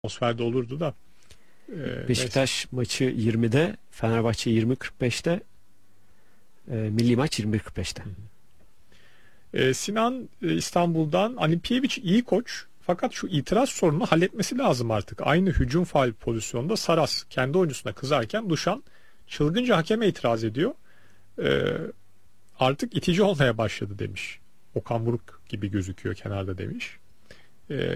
atmosferde olurdu da. Neyse. Beşiktaş maçı 20'de, Fenerbahçe 20.45'te, milli maç 21.45'te. Sinan İstanbul'dan, Alipiyevic iyi koç fakat şu itiraz sorununu halletmesi lazım artık. Aynı hücum faul pozisyonda Saras kendi oyuncusuna kızarken Duşan çılgınca hakeme itiraz ediyor. Ee, Artık itici olmaya başladı demiş. Okan Buruk gibi gözüküyor kenarda demiş. Ee,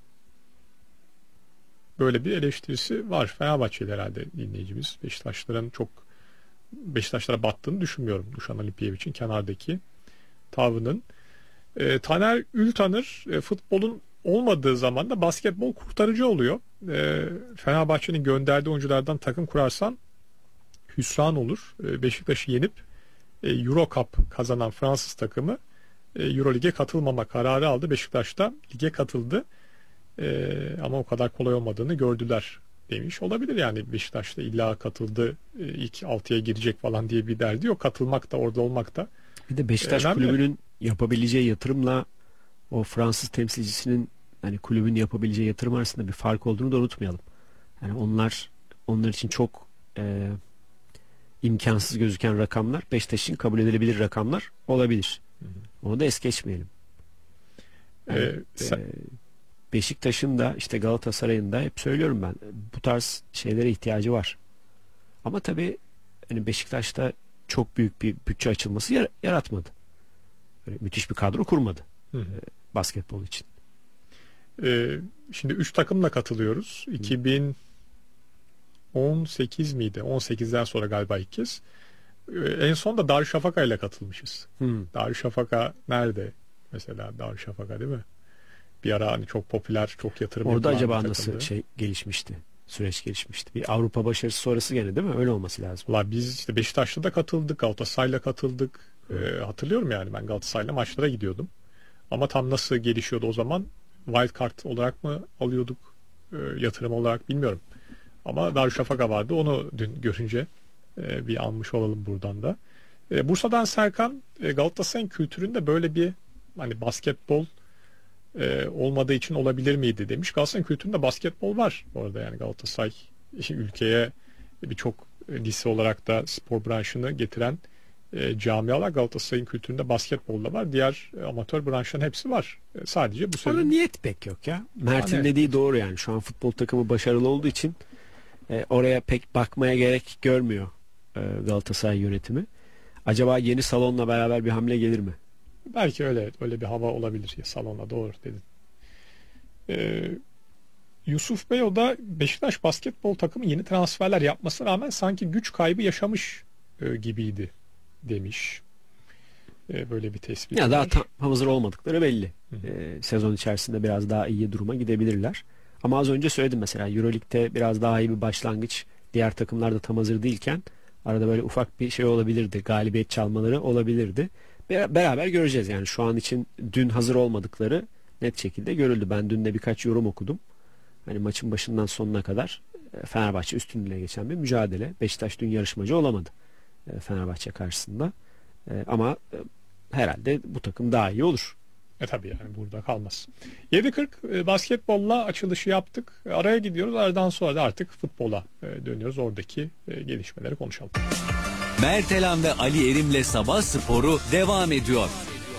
Böyle bir eleştirisi var. Fenerbahçeli herhalde dinleyicimiz. Beşiktaşlara battığını düşünmüyorum Duşan Alipiyevic'in kenardaki tavrının. Taner Ültanır futbolun olmadığı zaman da basketbol kurtarıcı oluyor. Fenerbahçe'nin gönderdiği oyunculardan takım kurarsan hüsran olur. Beşiktaş'ı yenip Euro Cup kazanan Fransız takımı Euro Lig'e katılmama kararı aldı. Beşiktaş da lige katıldı. Ama o kadar kolay olmadığını gördüler demiş. Olabilir yani, Beşiktaş'ta illa katıldı, ilk 6'ya girecek falan diye bir derdi yok. Katılmak da orada olmak da Bir de Beşiktaş önemli. kulübünün yapabileceği yatırımla o Fransız temsilcisinin hani kulübün yapabileceği yatırım arasında bir fark olduğunu da unutmayalım. Yani onlar için çok imkansız gözüken rakamlar Beşiktaş'ın kabul edilebilir rakamlar olabilir. Onu da es geçmeyelim. Yani, Ee, sen- Beşiktaş'ın da işte Galatasaray'ın da hep söylüyorum ben, bu tarz şeylere ihtiyacı var. Ama tabii hani Beşiktaş'ta çok büyük bir bütçe açılması yaratmadı. Böyle müthiş bir kadro kurmadı Hı hı. basketbol için. Şimdi 3 takımla katılıyoruz. 2018 miydi? 18'den sonra galiba ilk kez. En son da Darüşşafaka ile katılmışız. Darüşşafaka nerede? Mesela Darüşşafaka değil mi? Bir ara hani çok popüler, çok yatırım Orada yapılan acaba bir nasıl takımdı. gelişmişti? Süreç gelişmişti. Bir Avrupa başarısı sonrası gene değil mi? Öyle olması lazım. Valla biz işte Beşiktaş'ta da katıldık, Galatasaray'la katıldık. Hatırlıyorum yani, ben Galatasaray'la maçlara gidiyordum. Ama tam nasıl gelişiyordu o zaman? Wild card olarak mı alıyorduk? Yatırım olarak bilmiyorum. Ama Darüşşafaka vardı. Onu dün görünce bir almış olalım buradan da. Bursa'dan Serkan, Galatasaray'ın kültüründe böyle bir hani basketbol olmadığı için olabilir miydi demiş. Galatasaray'ın kültüründe basketbol var bu arada, yani Galatasaray ülkeye birçok lise olarak da spor branşını getiren camialar, Galatasaray'ın kültüründe basketbol da var. Diğer amatör branşların hepsi var. Sadece bu Orada sene. niyet pek yok ya. Mert'in Yani, dediği doğru yani. Şu an futbol takımı başarılı olduğu için oraya pek bakmaya gerek görmüyor Galatasaray yönetimi. Acaba yeni salonla beraber bir hamle gelir mi? belki öyle bir hava olabilir ya salona, doğru dedin. Ee, Yusuf Bey, o da Beşiktaş basketbol takımı yeni transferler yapmasına rağmen sanki güç kaybı yaşamış gibiydi demiş. Böyle bir tespit Ya daha var. hazır olmadıkları belli. Hı hı. Sezon içerisinde biraz daha iyi duruma gidebilirler. Ama az önce söyledim mesela Euroleague'de biraz daha iyi bir başlangıç. Diğer takımlar da tam hazır değilken arada böyle ufak bir şey olabilirdi. Galibiyet çalmaları olabilirdi. Beraber göreceğiz yani şu an için dün hazır olmadıkları net şekilde görüldü. Ben dün de birkaç yorum okudum. Hani maçın başından sonuna kadar Fenerbahçe üstünlüğe geçen bir mücadele. Beşiktaş dün yarışmacı olamadı Fenerbahçe karşısında. Ama herhalde bu takım daha iyi olur. Tabii yani burada kalmaz. 7.40 basketbolla açılışı yaptık. Araya gidiyoruz. Aradan sonra da artık futbola dönüyoruz. Oradaki gelişmeleri konuşalım. Mertelan ve Ali Erim'le Sabah Sporu devam ediyor.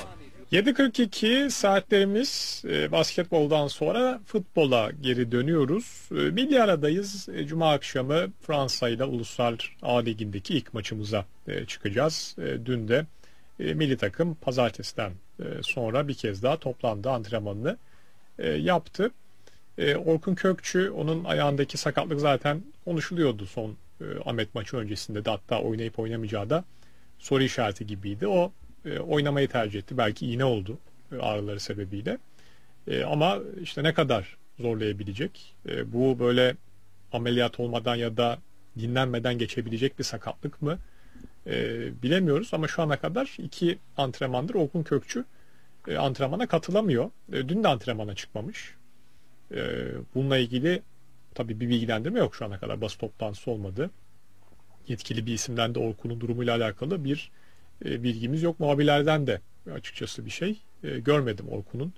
7.42 saatlerimiz, basketboldan sonra futbola geri dönüyoruz. Milli aradayız. Cuma akşamı Fransa ile Uluslar A Ligi'ndeki ilk maçımıza çıkacağız. Dün de milli takım pazartesiden sonra bir kez daha toplandı, antrenmanını yaptı. Orkun Kökçü, onun ayağındaki sakatlık zaten konuşuluyordu son Ahmet maçı öncesinde de, hatta oynayıp oynamayacağı da soru işareti gibiydi. O oynamayı tercih etti. Belki iğne oldu ağrıları sebebiyle. Ama işte ne kadar zorlayabilecek? Bu böyle ameliyat olmadan ya da dinlenmeden geçebilecek bir sakatlık mı? Bilemiyoruz ama şu ana kadar 2 antrenmandır Orkun Kökçü antrenmana katılamıyor. Dün de antrenmana çıkmamış. Bununla ilgili tabii bir bilgilendirme yok şu ana kadar. Basın toplantısı olmadı. Yetkili bir isimden de Orkun'un durumuyla alakalı bir bilgimiz yok. Muhabirlerden de açıkçası bir şey görmedim Orkun'un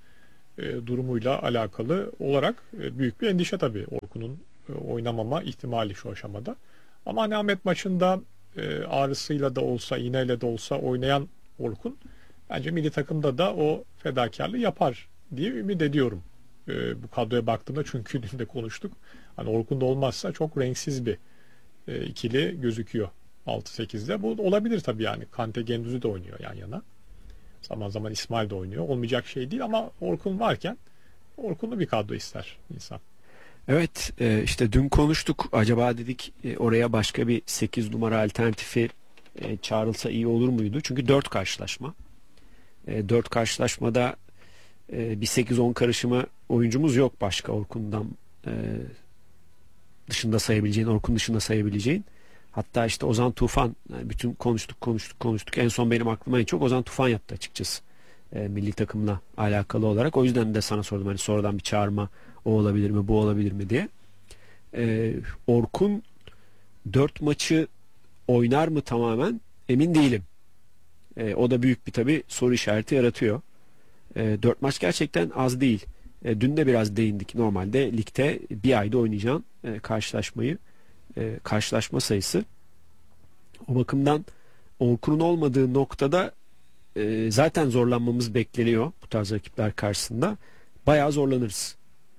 durumuyla alakalı olarak büyük bir endişe tabii Orkun'un oynamama ihtimali şu aşamada. Ama hani Ahmet maçında ağrısıyla da olsa, iğneyle de olsa oynayan Orkun bence milli takımda da o fedakarlığı yapar diye ümit ediyorum. Bu kadroya baktığımda, çünkü dün de konuştuk. Hani Orkun da olmazsa çok renksiz bir ikili gözüküyor 6-8'de. Bu olabilir tabii yani. Kante Gendüz'ü de oynuyor yan yana. Zaman zaman İsmail de oynuyor. Olmayacak şey değil ama Orkun varken Orkunlu bir kadro ister insan. Evet, işte dün konuştuk. Acaba dedik oraya başka bir 8 numara alternatifi çağrılsa iyi olur muydu? Çünkü 4 karşılaşma. 4 karşılaşmada bir 8-10 karışımı oyuncumuz yok başka Orkun'dan dışında sayabileceğin, Orkun dışında sayabileceğin. Hatta işte Ozan Tufan, yani bütün konuştuk. En son benim aklıma en çok Ozan Tufan yattı açıkçası. Milli takımla alakalı olarak. O yüzden de sana sordum, hani sonradan bir çağırma, o olabilir mi, bu olabilir mi diye. Orkun 4 maçı oynar mı tamamen emin değilim. O da büyük bir tabii soru işareti yaratıyor. 4 maç gerçekten az değil. Dün de biraz değindik. Normalde ligde bir ayda oynayacağın karşılaşma sayısı. O bakımdan Orkun'un olmadığı noktada zaten zorlanmamız bekleniyor bu tarz rakipler karşısında. Bayağı zorlanırız.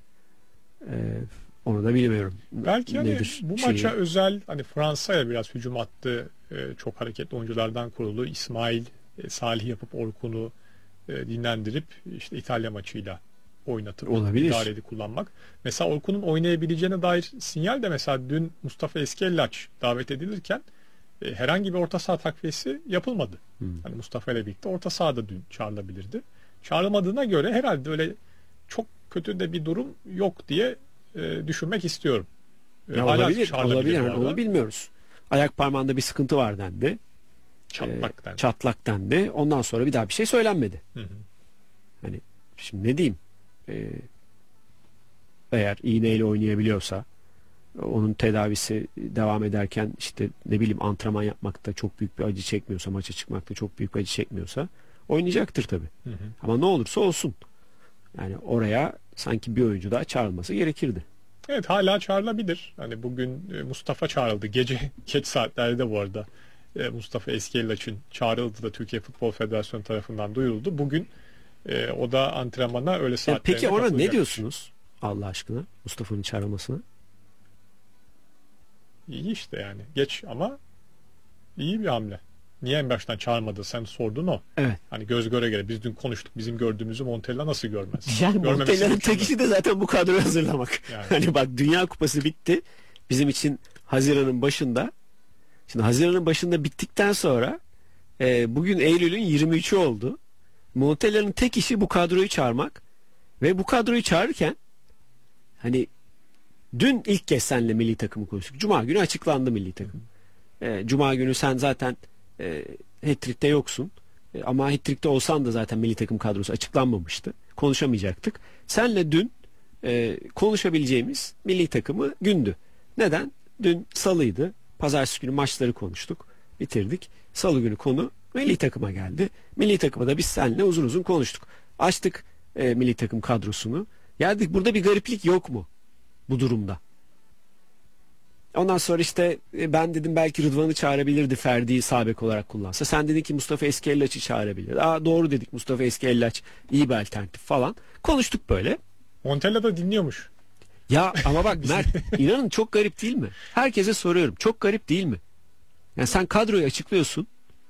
Onu da bilmiyorum. Belki hani nedir bu şeyi. maça özel, hani Fransa'ya biraz hücum attı. Çok hareketli oyunculardan kurulu. İsmail, Salih yapıp Orkun'u dinlendirip işte İtalya maçıyla oynatıp Olabilir. idareli kullanmak. Mesela Orkun'un oynayabileceğine dair sinyal de mesela dün Mustafa Eskellaç davet edilirken herhangi bir orta saha takviyesi yapılmadı. Hani Mustafa ile birlikte orta sahada dün çağrılabilirdi. Çağrılmadığına göre herhalde öyle çok kötü de bir durum yok diye düşünmek istiyorum. Ya Hala olabilir. çağrılabilir bu Yani arada. onu bilmiyoruz. Ayak parmağında bir sıkıntı var dendi. Çatlaktan. Çatlak dendi. Ondan sonra bir daha bir şey söylenmedi. Hı hı. Hani şimdi ne diyeyim? Eğer iğneyle oynayabiliyorsa, onun tedavisi devam ederken işte ne bileyim antrenman yapmakta çok büyük bir acı çekmiyorsa, maça çıkmakta çok büyük bir acı çekmiyorsa oynayacaktır tabii. Hı hı. Ama ne olursa olsun. Yani oraya sanki bir oyuncu daha çağrılması gerekirdi. Evet, hala çağrılabilir. Hani bugün Mustafa çağrıldı. Gece geç saatlerde bu arada. Mustafa Eskellaç'ın çağrıldı da Türkiye Futbol Federasyonu tarafından duyuruldu. Bugün o da antrenmana öyle saatlerine Peki ona ne katılacakmış. diyorsunuz Allah aşkına Mustafa'nın çağrılmasına? İyi işte yani. Geç ama iyi bir hamle. Niye en baştan çağırmadı? Sen sordun o. Evet. Hani göz göre göre biz dün konuştuk. Bizim gördüğümüzü Montella nasıl görmez? Yani Görmemesi Montella'nın mümkün tek mü? işi de zaten bu kadroyu hazırlamak. Yani. Hani bak, Dünya Kupası bitti. Bizim için Haziran'ın başında. Şimdi Haziran'ın başında bittikten sonra bugün Eylül'ün 23'ü oldu. Montella'nın tek işi bu kadroyu çağırmak. Ve bu kadroyu çağırırken hani dün ilk kez seninle milli takımı konuştuk. Cuma günü açıklandı milli takım. Cuma günü sen zaten hat-trick'te yoksun. Ama hat-trick'te olsan da zaten milli takım kadrosu açıklanmamıştı. Konuşamayacaktık. Senle dün konuşabileceğimiz milli takımı gündü. Neden? Dün salıydı. Pazartesi günü maçları konuştuk. Bitirdik. Salı günü konu milli takıma geldi. Milli takıma da biz seninle uzun uzun konuştuk. Açtık milli takım kadrosunu. Geldik, burada bir gariplik yok mu bu durumda? Ondan sonra işte ben dedim belki Rıdvan'ı çağırabilirdi, Ferdi'yi sağ bek olarak kullansa. Sen dedin ki Mustafa Eskellaç'ı çağırabilir. Doğru dedik, Mustafa Eskellaç iyi bir alternatif falan. Konuştuk böyle. Montella da dinliyormuş. Ya ama bak Mert, inanın çok garip değil mi? Herkese soruyorum. Çok garip değil mi? Yani sen kadroyu açıklıyorsun.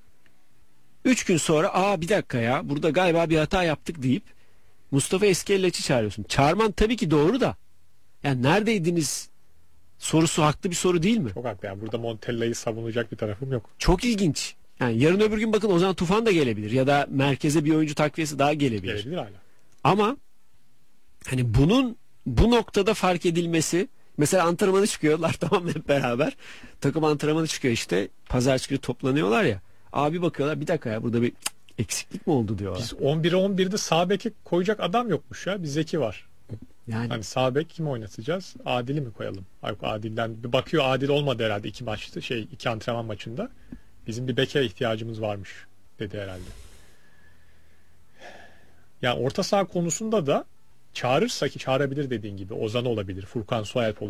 3 gün sonra bir dakika ya, burada galiba bir hata yaptık deyip Mustafa Eskellaç'ı çağırıyorsun. Çağırman tabii ki doğru da. Yani neredeydiniz sorusu haklı bir soru değil mi? Çok haklı yani. Burada Montella'yı savunacak bir tarafım yok. Çok ilginç. Yani yarın öbür gün bakın Ozan Tufan da gelebilir ya da merkeze bir oyuncu takviyesi daha gelebilir. Gelebilir hala. Ama hani bunun bu noktada fark edilmesi, mesela antrenmanı çıkıyorlar tamam hep beraber. Takım antrenmanı çıkıyor işte. Pazartesi günü toplanıyorlar ya. Abi bakıyorlar, bir dakika ya, burada bir eksiklik mi oldu diyorlar. Biz 11'e 11'de sağ beke koyacak adam yokmuş ya. Bir Zeki var. Yani Hani sağ bek kim oynatacağız? Adil'i mi koyalım? Yok, Adil'den bir bakıyor, Adil olmadı herhalde iki maçta, iki antrenman maçında. Bizim bir beke ihtiyacımız varmış dedi herhalde. Yani orta saha konusunda da çağırırsa, ki çağırabilir dediğin gibi, Ozan olabilir, Furkan Soyalp